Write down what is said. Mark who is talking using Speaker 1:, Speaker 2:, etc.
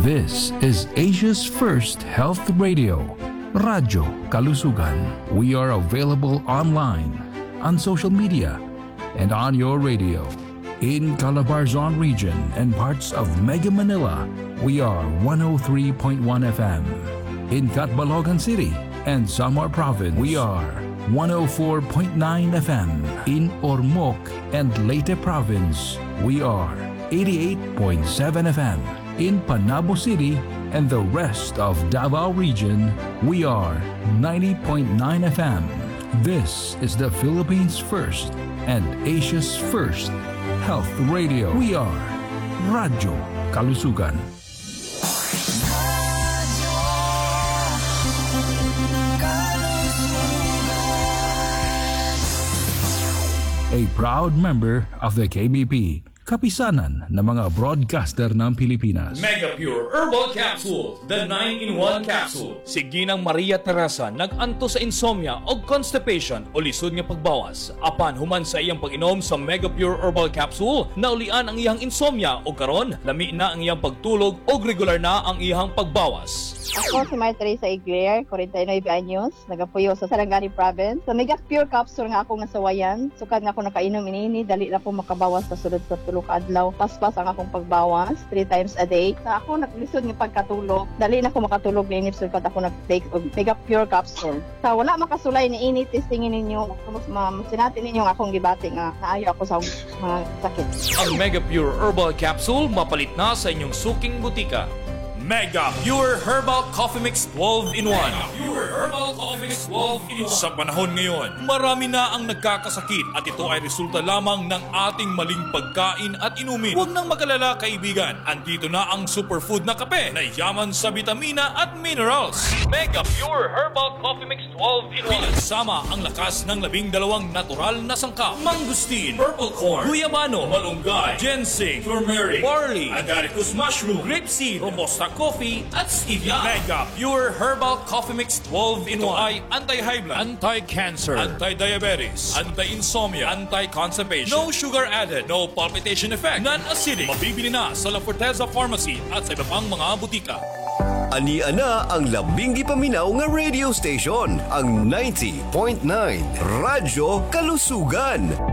Speaker 1: This is Asia's first health radio, Radyo Kalusugan. We are available online, on social media, and on your radio. In Calabarzon region and parts of Mega Manila, we are 103.1 FM. In Catbalogan City and Samar Province, we are 104.9 FM. In Ormoc and Leyte Province, we are 88.7 FM. In Panabo City and the rest of Davao region, we are 90.9 FM. This is the Philippines' first and Asia's first health radio. We are Radyo Kalusugan. A proud member of the KBP, kapisanan ng mga broadcaster ng Pilipinas.
Speaker 2: Mega Pure Herbal Capsule, the 9-in-1 capsule. Si Ginang Maria Teresa nag-anto sa insomnia o constipation o lisod nga pagbawas. Apan human sa iyang pag-inom sa Mega Pure Herbal Capsule, naulian ang iyang insomnia o karon lami na ang iyang pagtulog o regular na ang iyang pagbawas.
Speaker 3: Ako si Maria Teresa Igler, 49 anyos, nagapuyo sa Sarangani Province. Sa Mega Pure Capsule nga ako nasawayan, sukad nga ako nakainom ini, dali na ako makabawas sa sulod sa tulog adlaw. Paspas ang akong pagbawas 3 times a day. Sa ako naglisod ng pagkatulog, dali na ako makatulog ni inip sulod ako nag-take og Mega Pure Capsule. Sa wala makasulay ni ini, testingin ninyo, sinatin ninyo akong gibati nga naayo ako sa mga sakit.
Speaker 2: Ang Mega Pure Herbal Capsule mapalit na sa inyong suking butika. Mega Pure Herbal Coffee Mix 12-in-1. Mega Pure Herbal Coffee Mix 12-in-1. Sa panahon ngayon, marami na ang nagkakasakit at ito ay resulta lamang ng ating maling pagkain at inumin. Huwag nang mag-alala kaibigan, andito na ang superfood na kape na yaman sa vitamina at minerals. Mega Pure Herbal Coffee Mix 12-in-1. Pinagsama ang lakas ng 12 natural na sangkap. Mangustin, purple corn, guyabano, malunggay, ginseng, turmeric, barley, agaricus mushroom, grapeseed, robusta coffee at stevia. Mega Pure Herbal Coffee Mix 12-in-1 ay anti-high blood, anti-cancer, anti-diabetes, anti-insomnia, anti-constipation. No sugar added, no palpitation effect, non-acidic. Mabibili na sa La Forteza Pharmacy at sa iba pang mga butika.
Speaker 4: Ani-ana ang labing gipaminaw nga radio station, ang 90.9 Radyo Kalusugan.